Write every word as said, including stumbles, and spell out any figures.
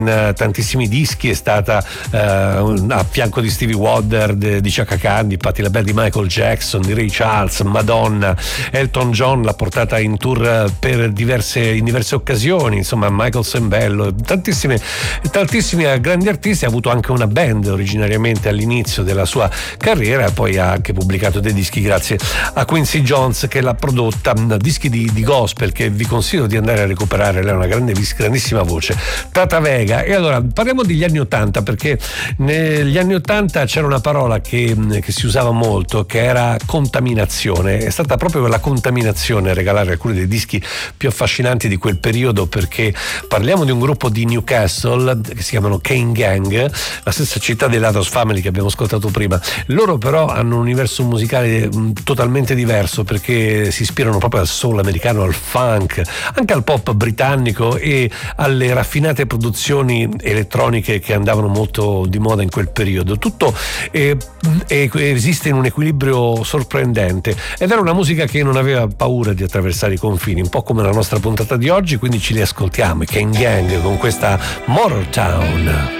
in tantissimi dischi, è stata eh, a fianco di Stevie Wonder, di Chaka Khan, di Patti LaBelle, di Michael Jackson, di Ray Charles, Madonna, Elton John l'ha portata in tour per diverse, in diverse occasioni, insomma Michael Sembello, tantissime, tantissimi grandi artisti. Ha avuto anche una band originariamente all'inizio della sua carriera e poi ha anche pubblicato dei dischi grazie a Quincy Jones che l'ha prodotta, dischi di, di gospel che vi consiglio di andare a recuperare, lei ha una grande, grandissima voce, Tata Vega. E allora parliamo degli anni ottanta, perché negli anni ottanta c'era una parola che, che si usava molto, che era contaminazione. È stata proprio la contaminazione a regalare alcuni dei dischi più affascinanti di quel periodo, perché parliamo di un gruppo di Newcastle che si chiamano Kane Gang, la stessa città dei Lados Family che abbiamo ascoltato prima. Loro però hanno un universo musicale totalmente diverso, perché si ispirano proprio al soul americano, al funk, anche al pop britannico e alle raffinate produzioni elettroniche che andavano molto di moda in quel periodo. Tutto è, è, esiste in un equilibrio sorprendente ed era una musica che non aveva paura di attraversare i confini, un po' come la nostra puntata di oggi, quindi ci li ascoltiamo, i Kane Gang con questa Motortown.